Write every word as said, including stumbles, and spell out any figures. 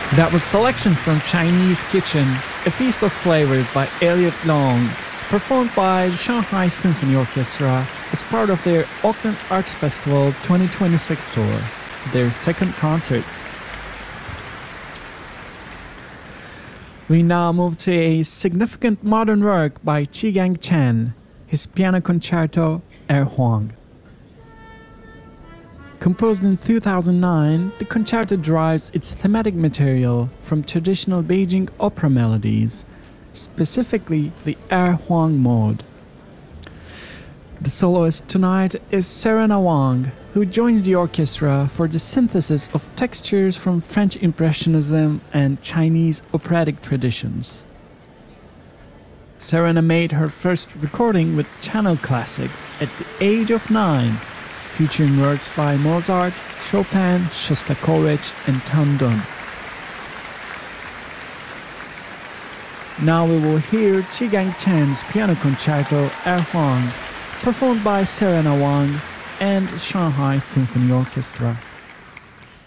That was selections from Chinese Kitchen, A Feast of Flavors by Elliot Long, performed by the Shanghai Symphony Orchestra as part of their Auckland Arts Festival twenty twenty-six tour, their second concert. We now move to a significant modern work by Chi-Gang Chen, his piano concerto, Er Huang. Composed in two thousand nine, the concerto derives its thematic material from traditional Beijing opera melodies, specifically the Er Huang mode. The soloist tonight is Serena Wang, who joins the orchestra for the synthesis of textures from French Impressionism and Chinese operatic traditions. Serena made her first recording with channel classics at the age of nine, featuring works by Mozart, Chopin, Shostakovich, and Tan Dun. Now we will hear Chi-Gang Chen's piano concerto Er Huang, performed by Serena Wang and Shanghai Symphony Orchestra.